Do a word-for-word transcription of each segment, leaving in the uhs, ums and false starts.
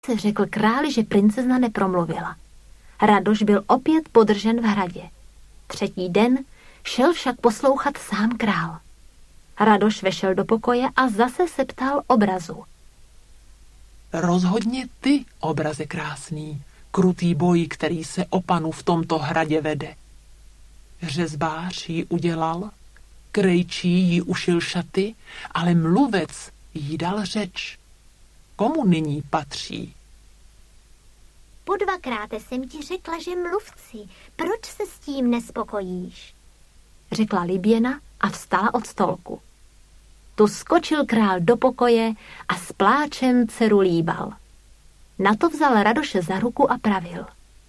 se řekl králi, že princezna nepromluvila. Radoš byl opět podržen v hradě. Třetí den šel však poslouchat sám král. Radoš vešel do pokoje a zase se ptal obrazu. Rozhodně ty, obraze krásný, krutý boj, který se o panu v tomto hradě vede. Řezbář ji udělal, krejčí jí ušil šaty, ale mluvec jí dal řeč. Komu nyní patří? Po dvakráte jsem ti řekla, že mluvci, proč se s tím nespokojíš? Řekla Liběna a vstala od stolku. Tu skočil král do pokoje a s pláčem dceru líbal. Na to vzal Radoše za ruku a pravil.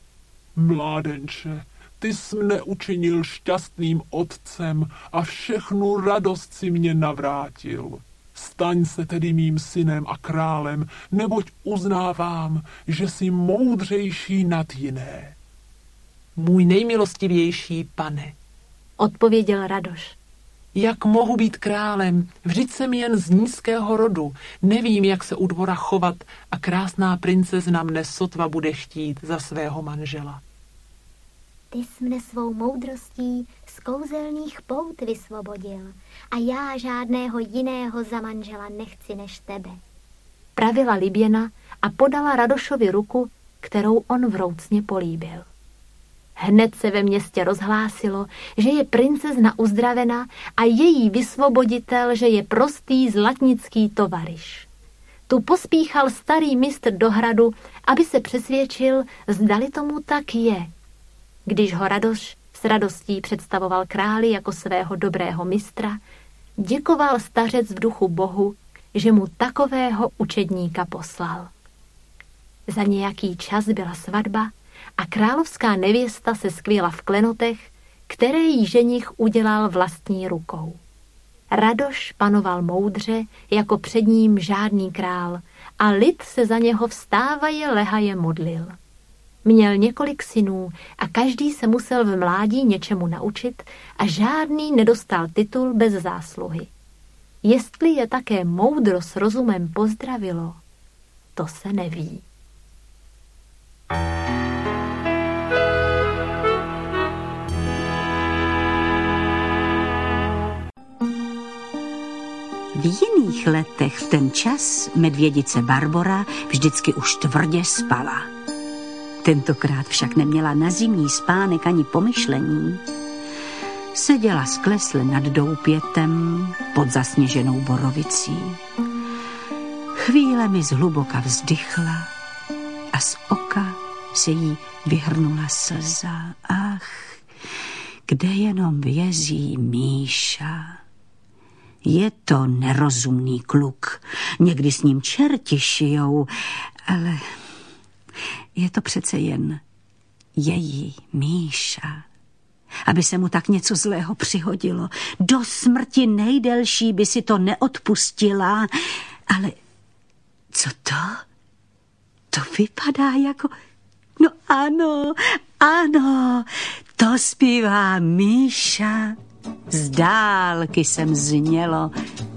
Mládenče, ty jsi mne učinil šťastným otcem a všechnu radost si mě navrátil. Staň se tedy mým synem a králem, neboť uznávám, že jsi moudřejší nad jiné. Můj nejmilostivější pane, odpověděl Radoš. Jak mohu být králem? Vždyť jsem jen z nízkého rodu. Nevím, jak se u dvora chovat a krásná princezna mne sotva bude chtít za svého manžela. Ty jsi mne svou moudrostí z kouzelných pout vysvobodil a já žádného jiného za manžela nechci než tebe. Pravila Liběna a podala Radošovi ruku, kterou on vroucně políbil. Hned se ve městě rozhlásilo, že je princezna uzdravena a její vysvoboditel, že je prostý zlatnický tovaryš. Tu pospíchal starý mistr do hradu, aby se přesvědčil, zdali tomu tak je. Když ho Radoš s radostí představoval králi jako svého dobrého mistra, děkoval stařec v duchu Bohu, že mu takového učedníka poslal. Za nějaký čas byla svatba a královská nevěsta se skvěla v klenotech, které jí ženich udělal vlastní rukou. Radoš panoval moudře, jako před ním žádný král, a lid se za něho vstávaje lehaje modlil. Měl několik synů a každý se musel v mládí něčemu naučit a žádný nedostal titul bez zásluhy. Jestli je také moudro s rozumem pozdravilo, to se neví. V jiných letech v ten čas medvědice Barbora vždycky už tvrdě spala. Tentokrát však neměla na zimní spánek ani pomyšlení. Seděla sklesle nad doupětem pod zasněženou borovicí. Chvílemi zhluboka vzdychla a z oka se jí vyhrnula slza. Ach, kde jenom vězí Míša. Je to nerozumný kluk. Někdy s ním čerti šijou, ale je to přece jen její Míša. Aby se mu tak něco zlého přihodilo. Do smrti nejdelší by si to neodpustila. Ale co to? To vypadá jako... No ano, ano, to zpívá Míša. Z dálky jsem znělo